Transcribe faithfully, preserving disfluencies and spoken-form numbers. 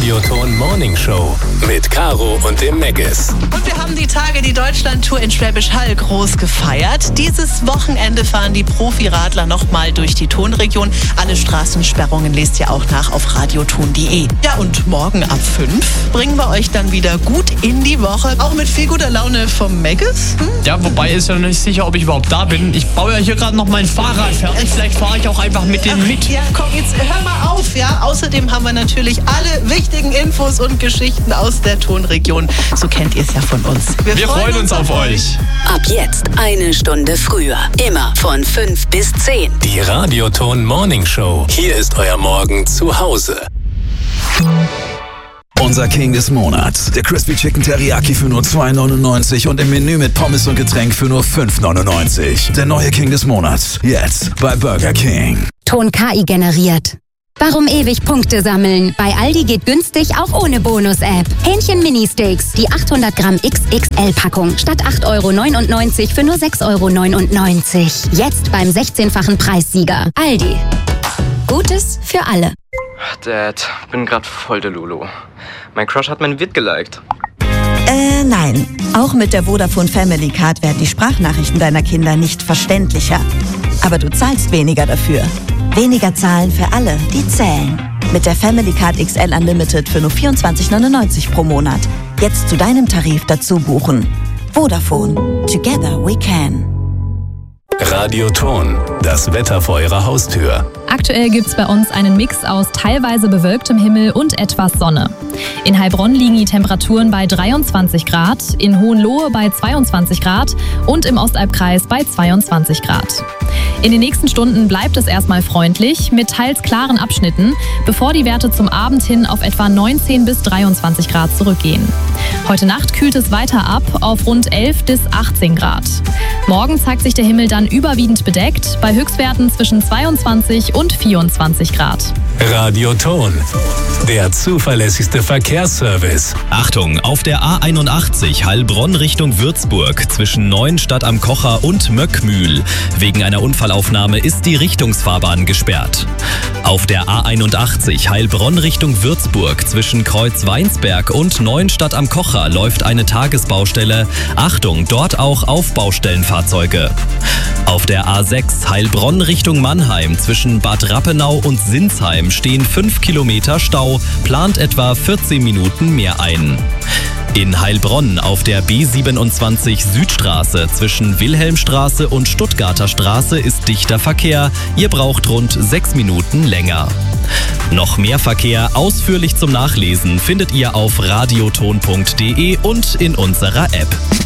Radioton Morning Show mit Caro und dem Meggis. Und wir haben die Tage die Deutschlandtour in Schwäbisch Hall groß gefeiert. Dieses Wochenende fahren die Profiradler nochmal durch die Tonregion. Alle Straßensperrungen lest ihr auch nach auf radioton punkt de. Ja, und morgen ab fünf bringen wir euch dann wieder gut in die Woche. Auch mit viel guter Laune vom Meggis. Hm? Ja, wobei ist ja noch nicht sicher, ob ich überhaupt da bin. Ich baue ja hier gerade noch mein Fahrrad fertig. Vielleicht fahre ich auch einfach mit denen mit. Ja, komm, jetzt hör mal auf, ja. Außerdem haben wir natürlich alle wichtigen Infos und Geschichten aus der Tonregion. So kennt ihr es ja von uns. Wir, Wir freuen, freuen uns auf euch. Ab jetzt eine Stunde früher. Immer von fünf bis zehn. Die Radioton Morning Show. Hier ist euer Morgen zu Hause. Unser King des Monats. Der Crispy Chicken Teriyaki für nur zwei neunundneunzig und im Menü mit Pommes und Getränk für nur fünf neunundneunzig. Der neue King des Monats. Jetzt bei Burger King. Ton K I generiert. Warum ewig Punkte sammeln? Bei Aldi geht günstig auch ohne Bonus-App. Hähnchen Mini-Steaks, die achthundert Gramm X X L-Packung. Statt acht Euro neunundneunzig für nur sechs Euro neunundneunzig. Jetzt beim sechzehnfachen Preissieger. Aldi. Gutes für alle. Dad, bin grad voll der Lulu. Mein Crush hat mein Vid geliked. Äh, nein. Auch mit der Vodafone Family Card werden die Sprachnachrichten deiner Kinder nicht verständlicher. Aber du zahlst weniger dafür. Weniger zahlen für alle, die zählen. Mit der Family Card X L Unlimited für nur vierundzwanzig neunundneunzig pro Monat. Jetzt zu deinem Tarif dazu buchen. Vodafone. Together we can. Radioton, das Wetter vor eurer Haustür. Aktuell gibt's bei uns einen Mix aus teilweise bewölktem Himmel und etwas Sonne. In Heilbronn liegen die Temperaturen bei dreiundzwanzig Grad, in Hohenlohe bei zweiundzwanzig Grad und im Ostalbkreis bei zweiundzwanzig Grad. In den nächsten Stunden bleibt es erstmal freundlich, mit teils klaren Abschnitten, bevor die Werte zum Abend hin auf etwa neunzehn bis dreiundzwanzig Grad zurückgehen. Heute Nacht kühlt es weiter ab auf rund elf bis achtzehn Grad. Morgen zeigt sich der Himmel dann überwiegend bedeckt, bei Höchstwerten zwischen zweiundzwanzig und vierundzwanzig Grad. Radioton, der zuverlässigste Verkehrsservice. Achtung, auf der A einundachtzig Heilbronn Richtung Würzburg zwischen Neuenstadt am Kocher und Möckmühl. Wegen einer Unfallaufnahme ist die Richtungsfahrbahn gesperrt. Auf der A einundachtzig Heilbronn Richtung Würzburg zwischen Kreuz-Weinsberg und Neuenstadt am Kocher läuft eine Tagesbaustelle. Achtung, dort auch Aufbaustellenfahrzeuge. Auf der A sechs Heilbronn Richtung Mannheim zwischen Bad Rappenau und Sinsheim stehen fünf Kilometer Stau, plant etwa vierzehn Minuten mehr ein. In Heilbronn auf der B siebenundzwanzig Südstraße zwischen Wilhelmstraße und Stuttgarter Straße ist dichter Verkehr. Ihr braucht rund sechs Minuten länger. Noch mehr Verkehr ausführlich zum Nachlesen findet ihr auf radioton punkt de und in unserer App.